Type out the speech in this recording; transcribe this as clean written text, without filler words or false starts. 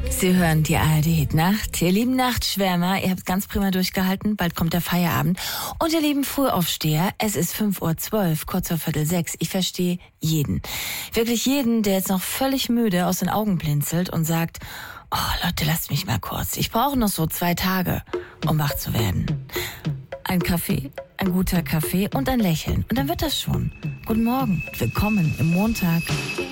Sie hören die ARD-Hit-Nacht. Ihr lieben Nachtschwärmer, ihr habt ganz prima durchgehalten. Bald kommt der Feierabend. Und ihr lieben Frühaufsteher, es ist 5:12 Uhr, kurz vor 5:45. Ich verstehe jeden. Wirklich jeden, der jetzt noch völlig müde aus den Augen blinzelt und sagt, oh Leute, lasst mich mal kurz. Ich brauche noch so 2 Tage, um wach zu werden. Ein Kaffee, ein guter Kaffee und ein Lächeln. Und dann wird das schon. Guten Morgen, willkommen im Montag.